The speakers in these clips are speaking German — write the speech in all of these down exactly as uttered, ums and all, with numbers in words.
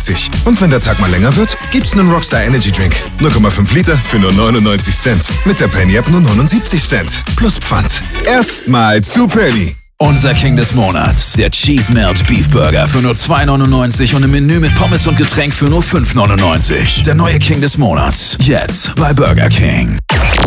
neunundsiebzig. Und wenn der Tag mal länger wird, gibt's einen Rockstar Energy Drink. null Komma fünf Liter für nur neunundneunzig Cent. Mit der Penny App nur neunundsiebzig Cent. Plus Pfand. Erstmal zu Penny. Unser King des Monats, der Cheese Melt Beef Burger für nur zwei neunundneunzig und im Menü mit Pommes und Getränk für nur fünf neunundneunzig. Der neue King des Monats, jetzt bei Burger King.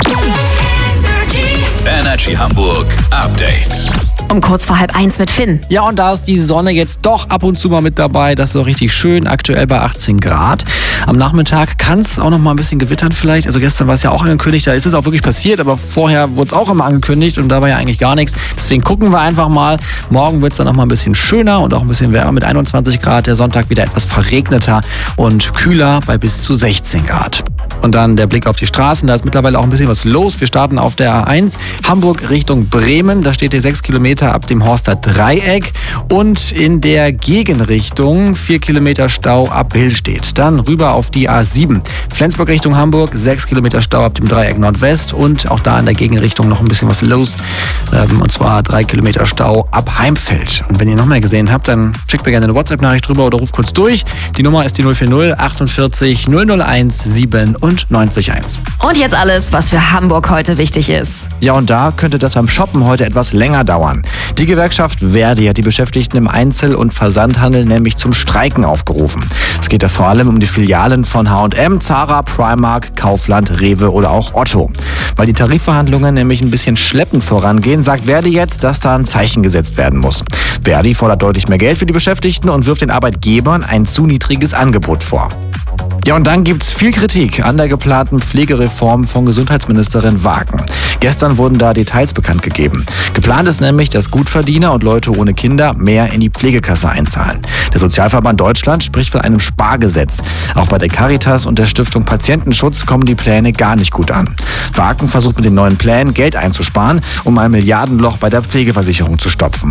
Energy Hamburg Update. Um kurz vor halb eins mit Finn. Ja, und da ist die Sonne jetzt doch ab und zu mal mit dabei. Das ist so richtig schön, aktuell bei achtzehn Grad. Am Nachmittag kann es auch noch mal ein bisschen gewittern vielleicht. Also gestern war es ja auch angekündigt, da ist es auch wirklich passiert. Aber vorher wurde es auch immer angekündigt und da war ja eigentlich gar nichts. Deswegen gucken wir einfach mal. Morgen wird es dann noch mal ein bisschen schöner und auch ein bisschen wärmer mit einundzwanzig Grad. Der Sonntag wieder etwas verregneter und kühler bei bis zu sechzehn Grad. Und dann der Blick auf die Straßen, da ist mittlerweile auch ein bisschen was los. Wir starten auf der A eins, Hamburg Richtung Bremen. Da steht hier sechs Kilometer ab dem Horster Dreieck. Und in der Gegenrichtung vier Kilometer Stau ab Hillstedt. Dann rüber auf die A sieben, Flensburg Richtung Hamburg, sechs Kilometer Stau ab dem Dreieck Nordwest. Und auch da in der Gegenrichtung noch ein bisschen was los. Und zwar drei Kilometer Stau ab Heimfeld. Und wenn ihr noch mehr gesehen habt, dann schickt mir gerne eine WhatsApp-Nachricht drüber oder ruft kurz durch. Die Nummer ist die null vier null achtundvierzig null null eins sieben und neunzig eins. Und jetzt alles, was für Hamburg heute wichtig ist. Ja, und da könnte das beim Shoppen heute etwas länger dauern. Die Gewerkschaft Verdi hat die Beschäftigten im Einzel- und Versandhandel nämlich zum Streiken aufgerufen. Es geht da vor allem um die Filialen von H und M, Zara, Primark, Kaufland, Rewe oder auch Otto. Weil die Tarifverhandlungen nämlich ein bisschen schleppend vorangehen, sagt Verdi jetzt, dass da ein Zeichen gesetzt werden muss. Verdi fordert deutlich mehr Geld für die Beschäftigten und wirft den Arbeitgebern ein zu niedriges Angebot vor. Ja, und dann gibt's viel Kritik an der geplanten Pflegereform von Gesundheitsministerin Wagen. Gestern wurden da Details bekannt gegeben. Geplant ist nämlich, dass Gutverdiener und Leute ohne Kinder mehr in die Pflegekasse einzahlen. Der Sozialverband Deutschland spricht von einem Spargesetz. Auch bei der Caritas und der Stiftung Patientenschutz kommen die Pläne gar nicht gut an. Wagen versucht mit den neuen Plänen Geld einzusparen, um ein Milliardenloch bei der Pflegeversicherung zu stopfen.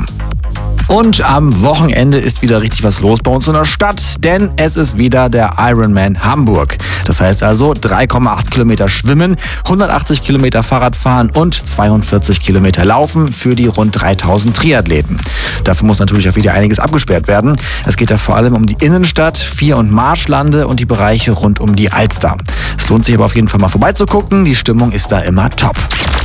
Und am Wochenende ist wieder richtig was los bei uns in der Stadt, denn es ist wieder der Ironman Hamburg. Das heißt also drei Komma acht Kilometer Schwimmen, hundertachtzig Kilometer Fahrradfahren und zweiundvierzig Kilometer Laufen für die rund dreitausend Triathleten. Dafür muss natürlich auch wieder einiges abgesperrt werden. Es geht da vor allem um die Innenstadt, Vier- und Marschlande und die Bereiche rund um die Alster. Es lohnt sich aber auf jeden Fall mal vorbeizugucken. Die Stimmung ist da immer top.